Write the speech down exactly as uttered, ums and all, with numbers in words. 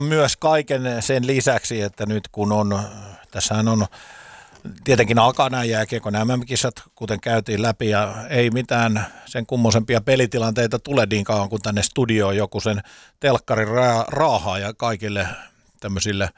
Myös kaiken sen lisäksi, että nyt kun on, tässähän on tietenkin alkaa nämä jääkiekon nämä M M-kisat, kuten käytiin läpi, ja ei mitään sen kummosempia pelitilanteita tule niin kauan, kun tänne studioon joku sen telkkarin ra- raahaa ja kaikille tämmöisille